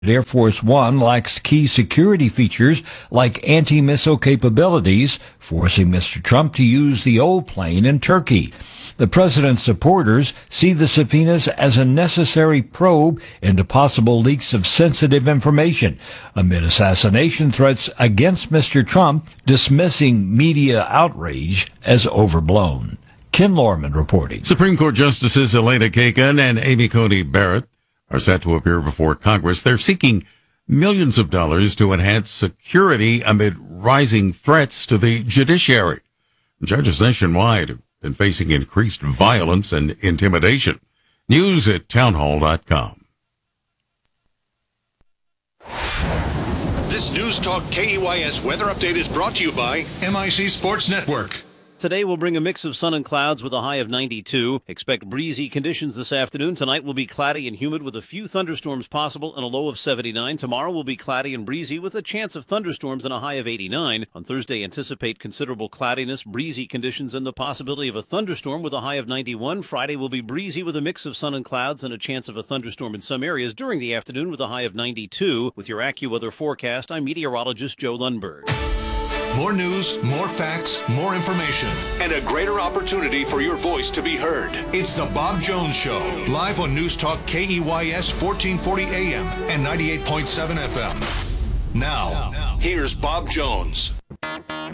Air Force One lacks key security features like anti-missile capabilities, forcing Mr. Trump to use the old plane in Turkey. The president's supporters see the subpoenas as a necessary probe into possible leaks of sensitive information amid assassination threats against Mr. Trump, dismissing media outrage as overblown. Ken Lorman reporting. Supreme Court Justices Elena Kagan and Amy Coney Barrett are set to appear before Congress. They're seeking millions of dollars to enhance security amid rising threats to the judiciary. Judges nationwide have been facing increased violence and intimidation. News at townhall.com. This News Talk KEYS weather update is brought to you by MIC Sports Network. Today will bring a mix of sun and clouds with a high of 92. Expect breezy conditions this afternoon. Tonight will be cloudy and humid with a few thunderstorms possible and a low of 79. Tomorrow will be cloudy and breezy with a chance of thunderstorms and a high of 89. On Thursday, anticipate considerable cloudiness, breezy conditions, and the possibility of a thunderstorm with a high of 91. Friday will be breezy with a mix of sun and clouds and a chance of a thunderstorm in some areas during the afternoon with a high of 92. With your AccuWeather forecast, I'm meteorologist Joe Lundberg. More news, more facts, more information, and a greater opportunity for your voice to be heard. It's the Bob Jones Show, live on News Talk KEYS 1440 AM and 98.7 FM. Now, here's Bob Jones.